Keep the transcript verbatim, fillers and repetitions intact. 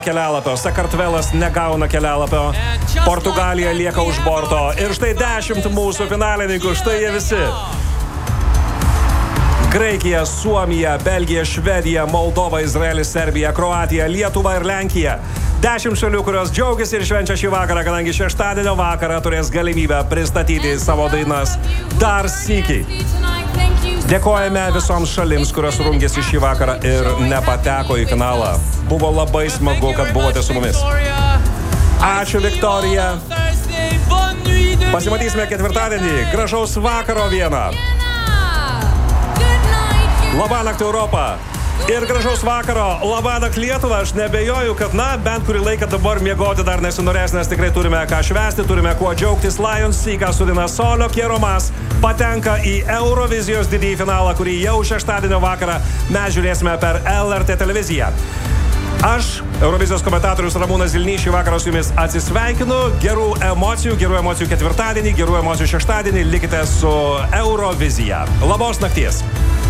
kelialapio, Sakartvelas negauna kelialapio, Portugalija lieka už borto ir štai dešimt mūsų finalininkų, štai jie visi. Graikija, Suomija, Belgija, Švedija, Moldova, Izraelis, Serbija, Kroatija, Lietuva ir Lenkija. Dešimt šalių, kurios džiaugiasi ir švenčia šį vakarą, kadangi šeštadienio vakarą turės galimybę pristatyti savo dainas dar sykį. Dėkojame visoms šalims, kurios rungėsi šį vakarą ir nepateko į finalą. Buvo labai smagu, kad buvote su mumis. Ačiū, Viktorija. Pasimatysime ketvirtadienį. Gražaus vakaro vieną. Labanakt Europa. Ir gražaus vakaro. Labanakt Lietuva. Aš nebejoju, kad, na, bent kurį laiką dabar miegoti dar nesinorės, nes tikrai turime ką švęsti, turime kuo džiaugtis. Lions Seeką su daina Solo Quiero Más patenka į Eurovizijos didįjį finalą, kurį jau šeštadienio vakarą mes žiūrėsime per L R T televiziją. Aš, Eurovizijos komentatorius Ramūnas Zilnys, šį vakarą su jumis atsisveikinu. Gerų emocijų, gerų emocijų ketvirtadienį, gerų emocijų šeštadienį. Likite su Eurovizija. Labos nakties.